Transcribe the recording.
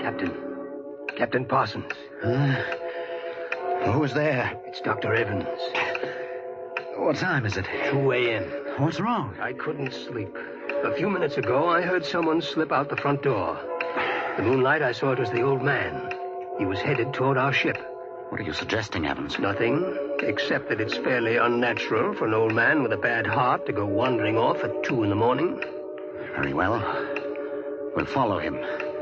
Captain Parsons. Who was there? It's Dr. Evans. What time is it? 2 a.m. What's wrong? I couldn't sleep. A few minutes ago, I heard someone slip out the front door. The moonlight, I saw it was the old man. He was headed toward our ship. What are you suggesting, Evans? Nothing, except that it's fairly unnatural for an old man with a bad heart to go wandering off at 2 in the morning. Very well. We'll follow him.